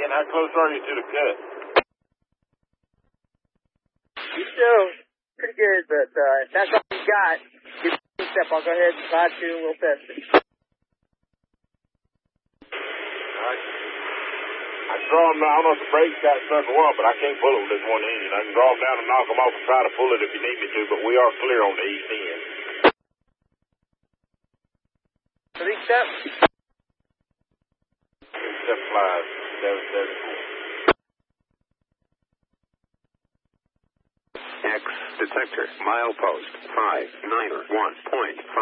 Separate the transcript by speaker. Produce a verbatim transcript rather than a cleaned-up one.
Speaker 1: And how close are you to the cut?
Speaker 2: You're still pretty good, but uh, if that's all you got, give me a step. I'll go ahead and slide you and we'll test it.
Speaker 1: Alright. I can draw them down. I don't know if the brakes got stuck or what, but I can't pull it with this one engine. I can draw them down and knock them off and try to pull it if you need me to, but we are clear on the east end.
Speaker 2: Three steps.
Speaker 1: Step five, seven, seven, four.
Speaker 3: X detector, milepost five niner one point five.